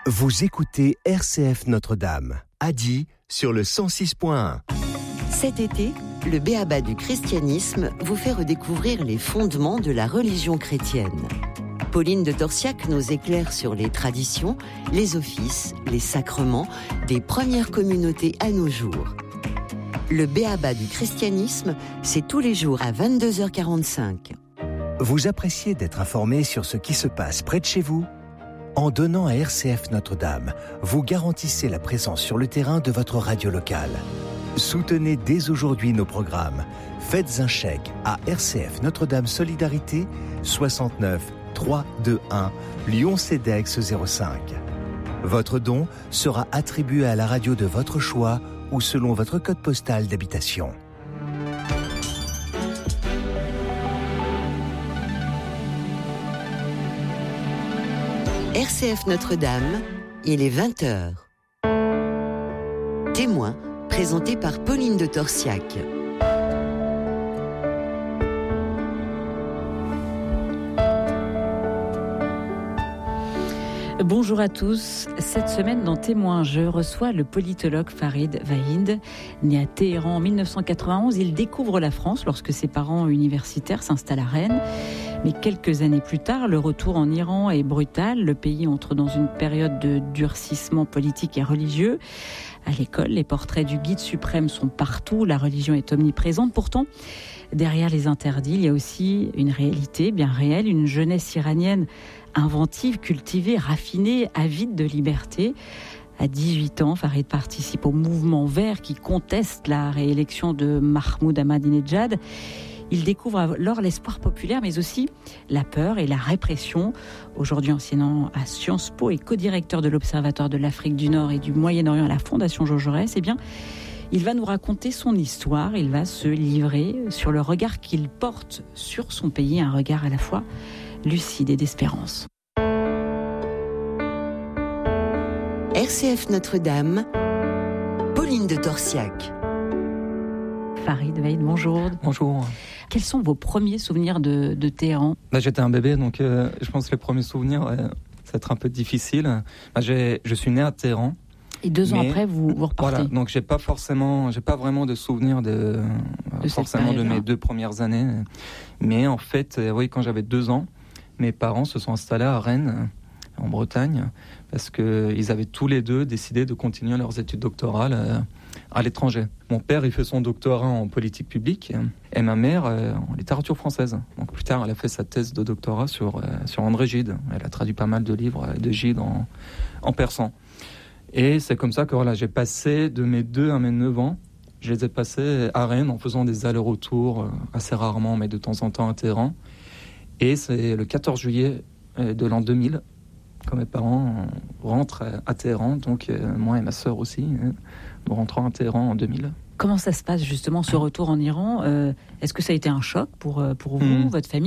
Vous écoutez RCF Notre-Dame, Adi sur le 106.1. Cet été, le B.A.B.A. du christianisme vous fait redécouvrir les fondements de la religion chrétienne. Pauline de Torsiac nous éclaire sur les traditions, les offices, les sacrements des premières communautés à nos jours. Le B.A.B.A. du christianisme, c'est tous les jours à 22h45. Vous appréciez d'être informé sur ce qui se passe près de chez vous ? En donnant à RCF Notre-Dame, vous garantissez la présence sur le terrain de votre radio locale. Soutenez dès aujourd'hui nos programmes. Faites un chèque à RCF Notre-Dame Solidarité 69 321 Lyon-Cedex 05. Votre don sera attribué à la radio de votre choix ou selon votre code postal d'habitation. RCF Notre-Dame, il est 20h. Témoin, présenté par Pauline de Torsiac. Bonjour à tous. Cette semaine dans Témoins, je reçois le politologue Farid Vahid. Né à Téhéran en 1991, il découvre la France lorsque ses parents universitaires s'installent à Rennes. Mais quelques années plus tard, le retour en Iran est brutal. Le pays entre dans une période de durcissement politique et religieux. À l'école, les portraits du guide suprême sont partout. La religion est omniprésente. Pourtant, derrière les interdits, il y a aussi une réalité bien réelle, une jeunesse iranienne inventive, cultivée, raffinée, avide de liberté. À 18 ans, Farid participe au mouvement vert qui conteste la réélection de Mahmoud Ahmadinejad. Il découvre alors l'espoir populaire, mais aussi la peur et la répression. Aujourd'hui enseignant à Sciences Po et co-directeur de l'Observatoire de l'Afrique du Nord et du Moyen-Orient à la Fondation Jean Jaurès, eh bien, il va nous raconter son histoire. Il va se livrer sur le regard qu'il porte sur son pays, un regard à la fois lucide et d'espérance. RCF Notre-Dame, Pauline de Torsiac. Farid Vahid, bonjour. Bonjour. Quels sont vos premiers souvenirs de Téhéran ? J'étais un bébé, donc je pense que les premiers souvenirs, ça va être un peu difficile. Je suis né à Téhéran. Et 2 ans après, vous repartez. Voilà, donc j'ai pas vraiment de souvenirs de mes 2 premières années. Mais en fait, oui, quand j'avais 2 ans, mes parents se sont installés à Rennes, en Bretagne, parce qu'ils avaient tous les deux décidé de continuer leurs études doctorales à l'étranger. Mon père, il fait son doctorat en politique publique et ma mère en littérature française. Donc plus tard, elle a fait sa thèse de doctorat sur André Gide. Elle a traduit pas mal de livres de Gide en persan. Et c'est comme ça que j'ai passé de mes 2 à mes 9 ans, je les ai passés à Rennes en faisant des allers-retours assez rarement, mais de temps en temps à Téhéran. Et c'est le 14 juillet de l'an 2000 quand mes parents rentrent à Téhéran, donc moi et ma sœur aussi, nous rentrons à Téhéran en 2000. Comment ça se passe justement ce retour en Iran ? Est-ce que ça a été un choc pour vous, votre famille ?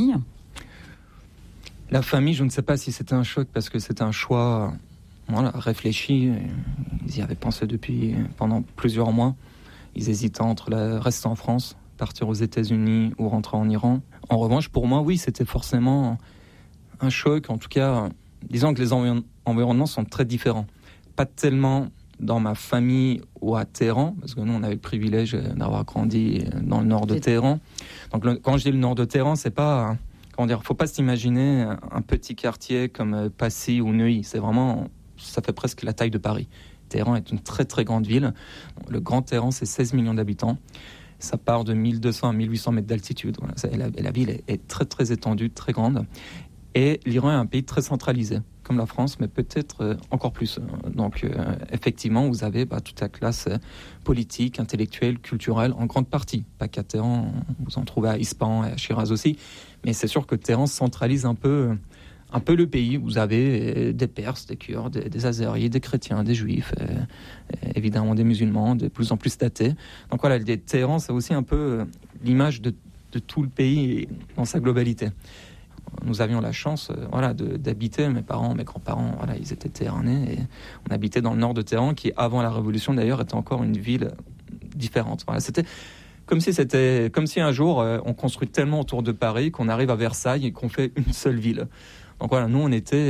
La famille, je ne sais pas si c'était un choc parce que c'était un choix réfléchi. Ils y avaient pensé pendant plusieurs mois. Ils hésitaient entre rester en France, partir aux États-Unis ou rentrer en Iran. En revanche, pour moi, oui, c'était forcément un choc. En tout cas, disons que les environnements sont très différents. Pas tellement dans ma famille ou à Téhéran, parce que nous, on avait le privilège d'avoir grandi dans le nord de Téhéran. Donc, quand je dis le nord de Téhéran, c'est pas... faut pas s'imaginer un petit quartier comme Passy ou Neuilly. C'est vraiment... Ça fait presque la taille de Paris. Téhéran est une très très grande ville. Le Grand Téhéran, c'est 16 millions d'habitants. Ça part de 1200 à 1800 mètres d'altitude. Voilà. La ville est très très étendue, très grande. Et l'Iran est un pays très centralisé, comme la France, mais peut-être encore plus. Donc effectivement, vous avez toute la classe politique, intellectuelle, culturelle, en grande partie. Pas qu'à Téhéran, vous en trouvez à Ispahan et à Shiraz aussi. Mais c'est sûr que Téhéran centralise un peu le pays. Vous avez des Perses, des Kurdes, des Azéris, des chrétiens, des Juifs, évidemment des musulmans, de plus en plus athées. Donc voilà, Téhéran, c'est aussi un peu l'image de tout le pays dans sa globalité. Nous avions la chance d'habiter, mes parents, mes grands-parents, ils étaient téhéranais, et on habitait dans le nord de Téhéran, qui avant la Révolution d'ailleurs était encore une ville différente. Voilà, c'était comme si un jour on construit tellement autour de Paris qu'on arrive à Versailles et qu'on fait une seule ville. Donc voilà, nous on était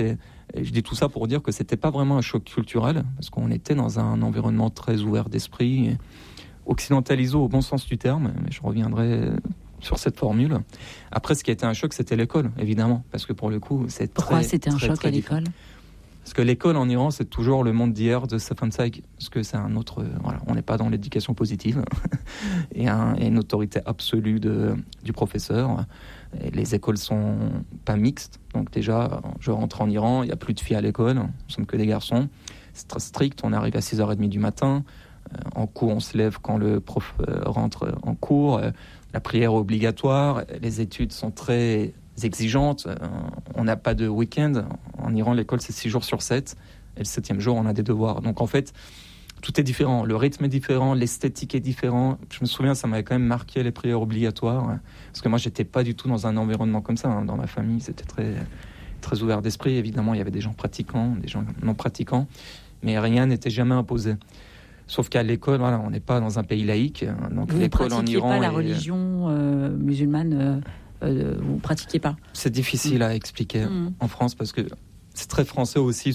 Et je dis tout ça pour dire que c'était pas vraiment un choc culturel, parce qu'on était dans un environnement très ouvert d'esprit, occidentalisé au bon sens du terme, mais je reviendrai sur cette formule. Après, ce qui a été un choc, c'était l'école, évidemment, parce que pour le coup, c'est Pourquoi très, c'était un très, choc très à l'école ? Parce que l'école en Iran, c'est toujours le monde d'hier de Stefan Zweig, parce que c'est un autre... Voilà, on n'est pas dans l'éducation positive, et une autorité absolue du professeur. Et les écoles sont pas mixtes, donc déjà, je rentre en Iran, il n'y a plus de filles à l'école, nous sommes que des garçons. C'est très strict, on arrive à 6h30 du matin, en cours, on se lève quand le prof rentre en cours, la prière est obligatoire, les études sont très exigeantes, on n'a pas de week-end. En Iran, l'école, c'est 6 jours sur 7, et le 7e jour, on a des devoirs. Donc en fait, tout est différent, le rythme est différent, l'esthétique est différent. Je me souviens, ça m'avait quand même marqué les prières obligatoires, parce que moi, j'étais pas du tout dans un environnement comme ça. Dans ma famille, c'était très, très ouvert d'esprit. Évidemment, il y avait des gens pratiquants, des gens non pratiquants, mais rien n'était jamais imposé. Sauf qu'à l'école, voilà, on n'est pas dans un pays laïque. Donc vous l'école en Iran, pas la religion musulmane, vous ne pratiquez pas. C'est difficile à expliquer en France, parce que c'est très français aussi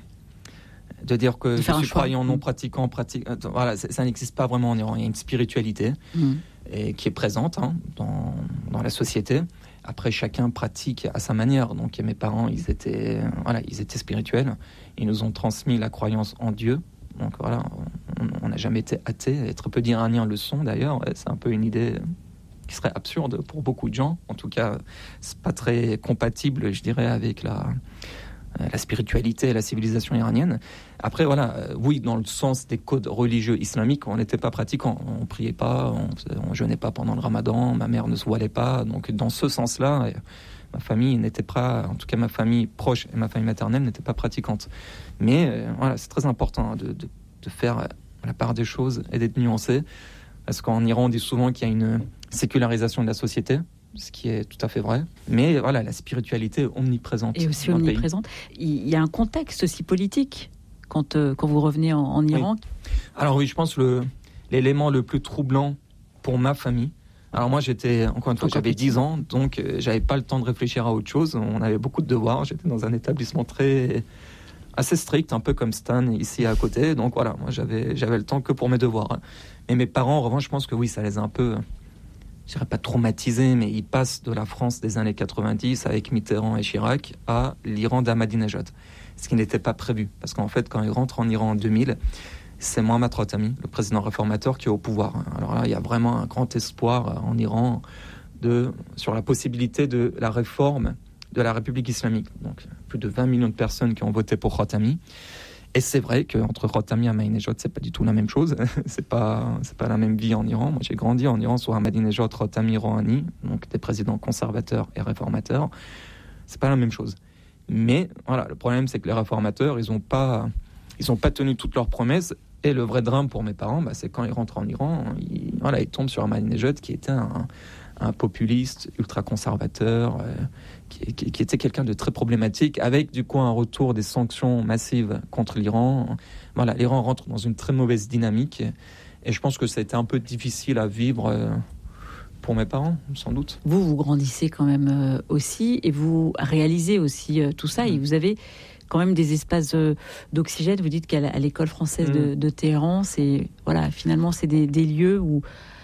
de dire que je suis croyant, non pratiquant, voilà, ça n'existe pas vraiment en Iran. Il y a une spiritualité qui est présente dans la société. Après, chacun pratique à sa manière. Donc mes parents, ils étaient spirituels. Ils nous ont transmis la croyance en Dieu. Donc voilà, on n'a jamais été athée. Et très peu d'Iraniens le sont d'ailleurs. C'est un peu une idée qui serait absurde pour beaucoup de gens. En tout cas, c'est pas très compatible, je dirais, avec la spiritualité et la civilisation iranienne. Après, voilà, oui, dans le sens des codes religieux islamiques, on n'était pas pratiquants. On priait pas, on jeûnait pas pendant le ramadan, ma mère ne se voilait pas. Donc, dans ce sens-là, ma famille n'était pas, en tout cas ma famille proche et ma famille maternelle n'étaient pas pratiquantes. Mais voilà, c'est très important de faire la part des choses et d'être nuancé. Parce qu'en Iran, on dit souvent qu'il y a une sécularisation de la société, ce qui est tout à fait vrai. Mais voilà, la spiritualité est omniprésente. Et aussi omniprésente. Il y a un contexte aussi politique quand vous revenez en Iran. Oui. Alors oui, je pense que l'élément le plus troublant pour ma famille, alors moi j'avais 10 ans, donc j'avais pas le temps de réfléchir à autre chose. On avait beaucoup de devoirs, j'étais dans un établissement assez strict, un peu comme Stan ici à côté. Donc voilà, moi j'avais le temps que pour mes devoirs. Mais mes parents, en revanche, je pense que oui, ça les a un peu, je dirais pas traumatisés, mais ils passent de la France des années 90 avec Mitterrand et Chirac à l'Iran d'Ahmadinejad. Ce qui n'était pas prévu. Parce qu'en fait, quand ils rentrent en Iran en 2000, c'est Mohammad Khatami, le président réformateur, qui est au pouvoir. Alors là, il y a vraiment un grand espoir en Iran sur la possibilité de la réforme de la République islamique. Donc, plus de 20 millions de personnes qui ont voté pour Khatami. Et c'est vrai qu'entre Khatami et Ahmadinejad, c'est pas du tout la même chose. c'est pas la même vie en Iran. Moi, j'ai grandi en Iran sous Ahmadinejad, Khatami, Rouhani, donc des présidents conservateurs et réformateurs. C'est pas la même chose. Mais voilà, le problème, c'est que les réformateurs, ils ont pas tenu toutes leurs promesses. Et le vrai drame pour mes parents, c'est quand ils rentrent en Iran, ils tombent sur Ahmadinejad, qui était un populiste ultra-conservateur, qui était quelqu'un de très problématique, avec du coup un retour des sanctions massives contre l'Iran. Voilà, l'Iran rentre dans une très mauvaise dynamique, et je pense que ça a été un peu difficile à vivre pour mes parents, sans doute. Vous grandissez quand même aussi, et vous réalisez aussi tout ça, et vous avez quand même des espaces d'oxygène. Vous dites qu'à l'école française de Téhéran, finalement c'est des lieux où